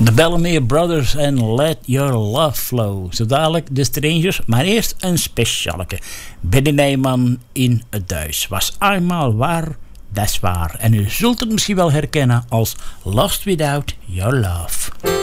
De Bellamy Brothers en Let Your Love Flow. Zo dadelijk de Strangers, maar eerst een specialeke. Benny Nijman in het Duits. Was eenmaal waar, dat is waar. En u zult het misschien wel herkennen als Lost Without Your Love.